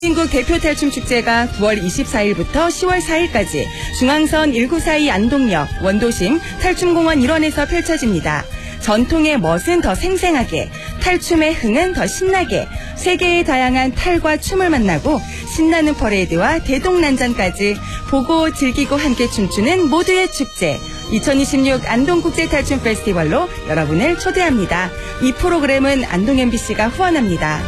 대한민국 대표 탈춤축제가 9월 24일부터 10월 4일까지 중앙선 1942 안동역 원도심 탈춤공원 일원에서 펼쳐집니다. 전통의 멋은 더 생생하게, 탈춤의 흥은 더 신나게, 세계의 다양한 탈과 춤을 만나고 신나는 퍼레이드와 대동난전까지 보고 즐기고 함께 춤추는 모두의 축제. 2026 안동국제탈춤 페스티벌로 여러분을 초대합니다. 이 프로그램은 안동 MBC가 후원합니다.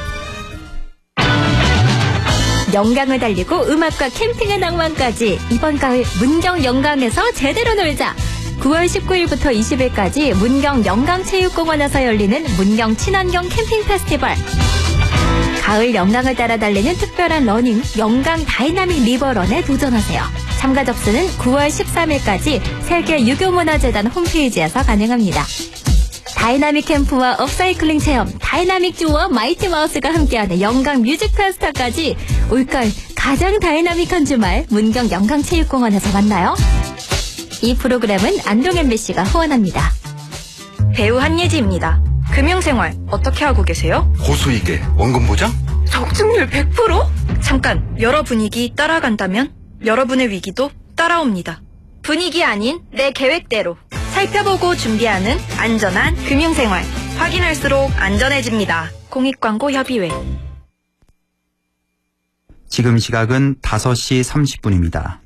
영광을 달리고 음악과 캠핑의 낭만까지 이번 가을 문경 영광에서 제대로 놀자. 9월 19일부터 20일까지 문경 영광체육공원에서 열리는 문경 친환경 캠핑 페스티벌. 가을 영광을 따라 달리는 특별한 러닝 영광 다이나믹 리버런에 도전하세요. 참가 접수는 9월 13일까지 세계유교문화재단 홈페이지에서 가능합니다. 다이나믹 캠프와 업사이클링 체험, 다이나믹 듀오와 마이티 마우스가 함께하는 영광 뮤직 페스타까지 올가을 가장 다이나믹한 주말 문경 영광체육공원에서 만나요. 이 프로그램은 안동 MBC가 후원합니다. 배우 한예지입니다. 금융생활 어떻게 하고 계세요? 고수익에 원금 보장? 적중률 100%? 잠깐, 여러 분위기 따라간다면 여러분의 위기도 따라옵니다. 분위기 아닌 내 계획대로 살펴보고 준비하는 안전한 금융생활. 확인할수록 안전해집니다. 공익광고협의회. 지금 시각은 5시 30분입니다.